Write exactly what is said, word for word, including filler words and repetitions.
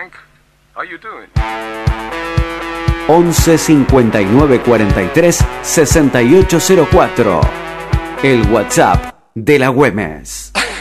Frank. How you doing? once cincuenta y nueve cuarenta y tres sesenta y ocho cero cuatro. El WhatsApp de la Güemes.